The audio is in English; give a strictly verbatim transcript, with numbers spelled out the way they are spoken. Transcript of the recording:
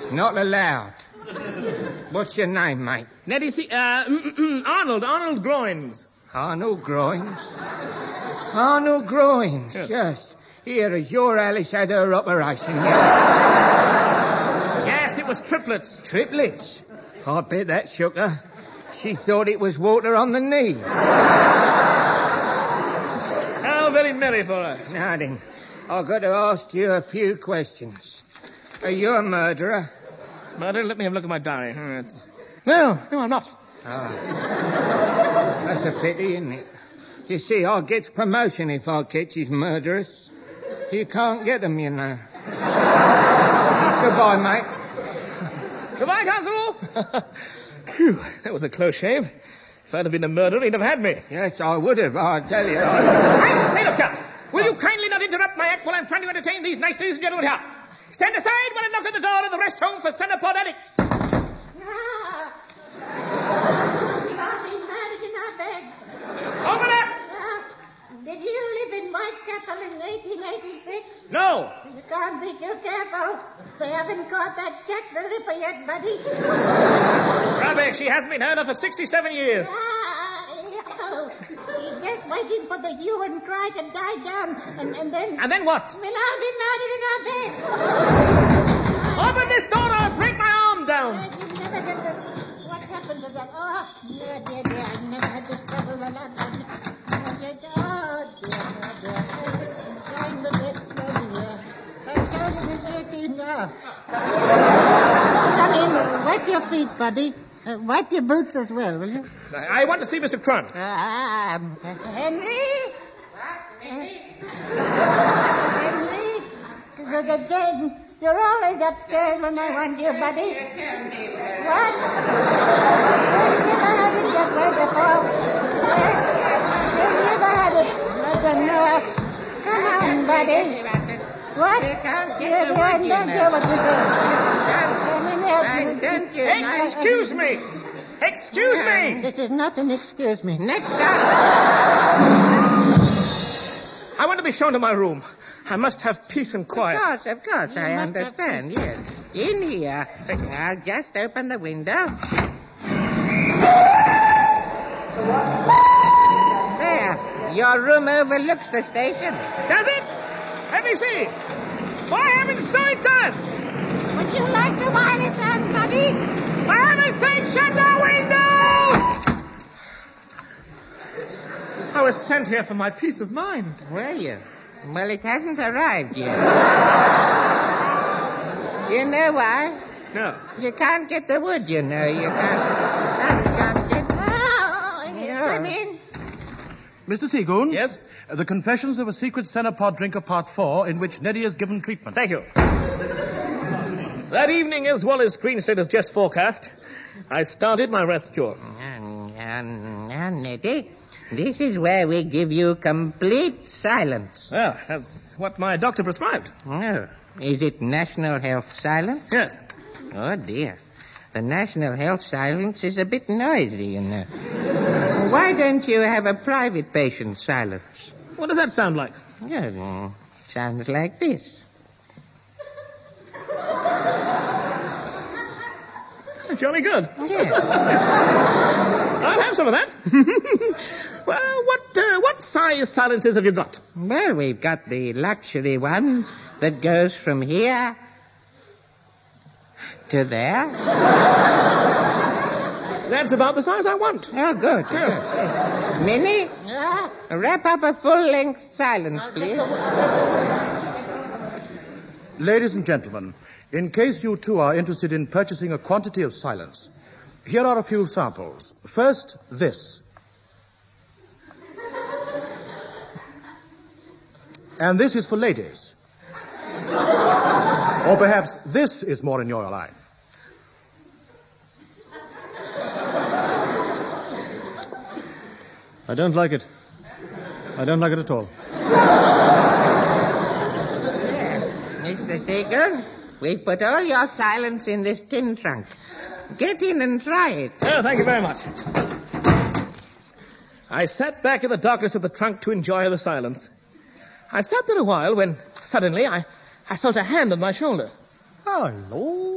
Not allowed. What's your name, mate? Neddy C... Uh, Arnold. Arnold Groins. Arnold Groins? Arnold Groins, yes. yes. Here, has your Alice had her operation yet? Yes, it was triplets. Triplets? I bet that shook her. She thought it was water on the knee. How very merry for her. Now then, I've got to ask you a few questions. Are you a murderer? Murderer? Let me have a look at my diary. Hmm, it's... No, no, I'm not. Ah. That's a pity, isn't it? You see, I gets promotion if I catches murderers. You can't get them, you know. Goodbye, mate. Goodbye, Constable. Phew, that was a close shave. If I'd have been a murderer, he'd have had me. Yes, I would have, I tell you. I say, look here. Will you kindly not interrupt my act while I'm trying to entertain these nice ladies and gentlemen here? Stand aside while I knock at the door of the rest home for Centerport addicts. Ah. Charlie married in our bed. Open up! Ah. Did you live in Whitechapel in eighteen eighty-six? No. You can't be too careful. They haven't caught that Jack the Ripper yet, buddy. Rubbish, she hasn't been heard of for sixty-seven years. Ah, oh. He's just waiting for the hue and cry to die down, and, and then... And then what? Well, I'll be married in our bed. Open this door or I'll break my arm down. Uh, you never had the... What happened to that? Oh, dear, dear, dear, I've never had this trouble a lot. Oh, dear, oh, dear, dear. Join the bed slowly here. I told you this routine now. Come in, wipe your feet, buddy. Uh, wipe your boots as well, will you? I, I want to see Mister Crun. Ah, um, Henry? What, Henry? Henry? The, the, the, you're always upstairs when I want you, buddy. What? Have you never had it that way before? Have you never had it? I don't know. Come on, buddy. What? You can't get the wood, you know. Hear what you say. Excuse me! Excuse me! This is not an excuse me. Next time. I want to be shown to my room. I must have peace and quiet. Of course, of course, I understand, yes. In here. Thank you. I'll just open the window. There. Your room overlooks the station. Does it? Let me see. For heaven's sake, it does. Would you like to wire it on, buddy? For heaven's sake, shut the window! I was sent here for my peace of mind. Were you? Well, it hasn't arrived yet. You know why? No. You can't get the wood, you know. You can't... can't, can't get... Oh, No. come in. Mister Seagoon? Yes? Uh, the Confessions of a Secret Centerpod Drinker Part four, in which Neddy is given treatment. Thank you. That evening, as well as Greenstead has just forecast, I started my rest cure. Now, now, now, Neddy, this is where we give you complete silence. Well, that's what my doctor prescribed. Oh, is it national health silence? Yes. Oh, dear. The national health silence is a bit noisy, you know. Why don't you have a private patient silence? What does that sound like? Oh, sounds like this. Jolly good. Yeah. I'll have some of that. Well, what uh, what size silences have you got? Well, we've got the luxury one that goes from here to there. That's about the size I want. Oh, good. good. Minnie, Yeah? wrap up a full-length silence, please. Ladies and gentlemen, in case you too are interested in purchasing a quantity of silence, here are a few samples. First, this. And this is for ladies. Or perhaps this is more in your line. I don't like it. I don't like it at all. There. Mister Seagoon, we've put all your silence in this tin trunk. Get in and try it. Oh, thank you very much. I sat back in the darkness of the trunk to enjoy the silence. I sat there a while when, suddenly, I, I felt a hand on my shoulder. Hello.